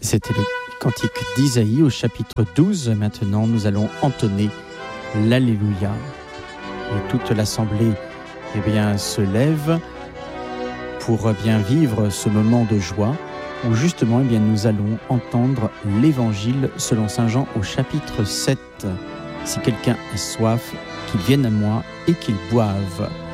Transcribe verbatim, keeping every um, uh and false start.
C'était le cantique d'Isaïe au chapitre douze. Maintenant, nous allons entonner l'Alléluia. Et toute l'assemblée eh bien, se lève pour bien vivre ce moment de joie où justement eh bien, nous allons entendre l'Évangile selon saint Jean au chapitre sept. Si quelqu'un a soif, qu'il vienne à moi et qu'il boive.